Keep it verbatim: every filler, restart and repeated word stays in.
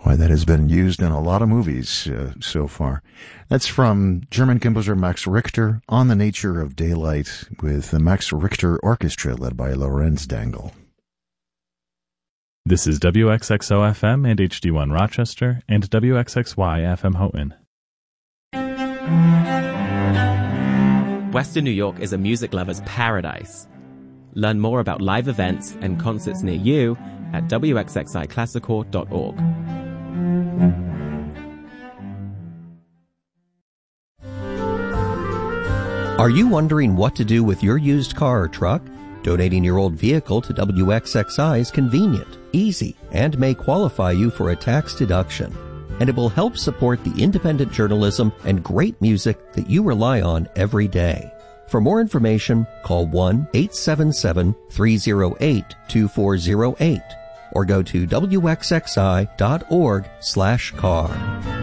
Why, that has been used in a lot of movies uh, so far. That's from German composer Max Richter, On the Nature of Daylight, with the Max Richter Orchestra led by Lorenz Dangel. This is W X X O F M and H D one Rochester and W X X Y F M Houghton. Western New York is a music lover's paradise. Learn more about live events and concerts near you at W X X I classical dot org. Are you wondering what to do with your used car or truck? Donating your old vehicle to W X X I is convenient, easy, and may qualify you for a tax deduction. And it will help support the independent journalism and great music that you rely on every day. For more information, call one eight seven seven, three oh eight, two four oh eight or go to W X X I dot org slash car.